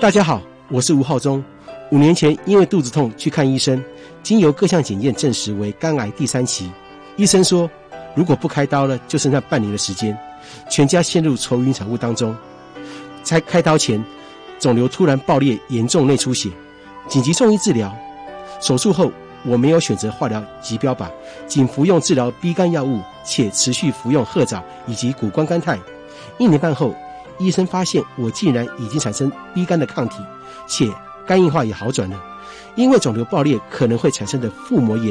大家好，我是吴浩中。5年前因为肚子痛去看医生，经由各项检验证实为肝癌第3期。医生说，如果不开刀了，就剩下半年的时间，全家陷入愁云惨雾当中。在开刀前，肿瘤突然爆裂，严重内出血，紧急送医治疗。手术后，我没有选择化疗及标靶，仅服用治疗 B 肝药物，且持续服用褐藻以及谷胱甘肽。1年半后，医生发现我竟然已经产生 B 肝的抗体，且肝硬化也好转了。因为肿瘤爆裂可能会产生的腹膜炎